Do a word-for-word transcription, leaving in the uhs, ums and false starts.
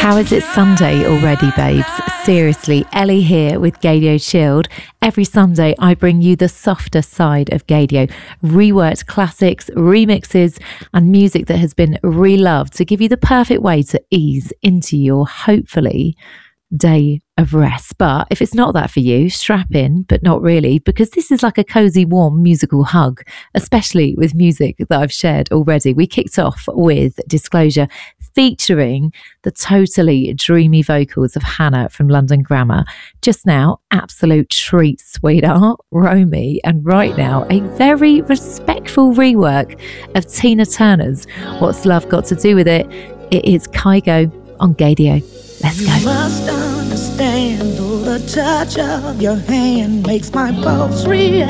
How is it Sunday already, babes? Seriously, Ellie here with Gaydio Chilled. Every Sunday, I bring you the softer side of Gaydio, reworked classics, remixes, and music that has been reloved to give you the perfect way to ease into your, hopefully, day of rest. But if it's not that for you, strap in, but not really, because this is like a cozy, warm musical hug, especially with music that I've shared already. We kicked off with Disclosure, featuring the totally dreamy vocals of Hannah from London Grammar. Just now, absolute treat, sweetheart, Romy, and right now, a very respectful rework of Tina Turner's What's Love Got to Do With It? It is Kygo on Gaydio. Let's go. You must understand, though the touch of your hand makes my pulse react.